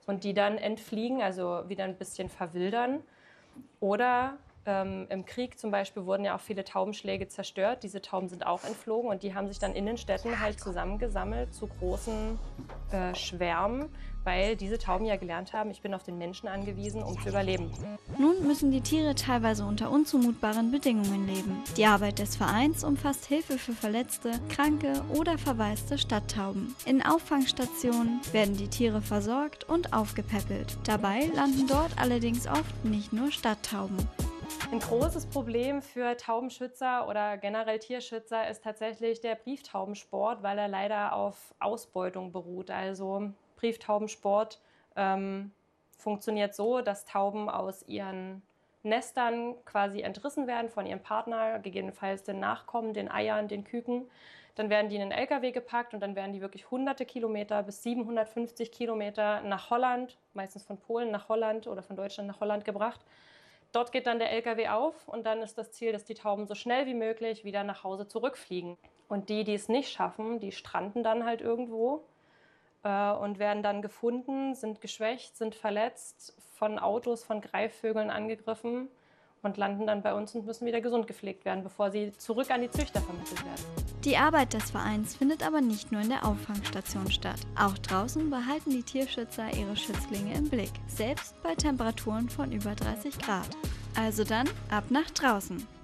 und die dann entfliegen, also wieder ein bisschen verwildern. Oder im Krieg zum Beispiel wurden ja auch viele Taubenschläge zerstört. Diese Tauben sind auch entflogen und die haben sich dann in den Städten halt zusammengesammelt zu großen Schwärmen, weil diese Tauben ja gelernt haben, ich bin auf den Menschen angewiesen, um zu überleben. Nun müssen die Tiere teilweise unter unzumutbaren Bedingungen leben. Die Arbeit des Vereins umfasst Hilfe für verletzte, kranke oder verwaiste Stadttauben. In Auffangstationen werden die Tiere versorgt und aufgepäppelt. Dabei landen dort allerdings oft nicht nur Stadttauben. Ein großes Problem für Taubenschützer oder generell Tierschützer ist tatsächlich der Brieftaubensport, weil er leider auf Ausbeutung beruht. Also Brieftaubensport funktioniert so, dass Tauben aus ihren Nestern quasi entrissen werden von ihrem Partner, gegebenenfalls den Nachkommen, den Eiern, den Küken. Dann werden die in einen LKW gepackt und dann werden die wirklich hunderte Kilometer bis 750 Kilometer nach Holland, meistens von Polen nach Holland oder von Deutschland nach Holland gebracht. Dort geht dann der LKW auf und dann ist das Ziel, dass die Tauben so schnell wie möglich wieder nach Hause zurückfliegen. Und die es nicht schaffen, die stranden dann halt irgendwo und werden dann gefunden, sind geschwächt, sind verletzt, von Autos, von Greifvögeln angegriffen und landen dann bei uns und müssen wieder gesund gepflegt werden, bevor sie zurück an die Züchter vermittelt werden. Die Arbeit des Vereins findet aber nicht nur in der Auffangstation statt. Auch draußen behalten die Tierschützer ihre Schützlinge im Blick, selbst bei Temperaturen von über 30 Grad. Also dann ab nach draußen!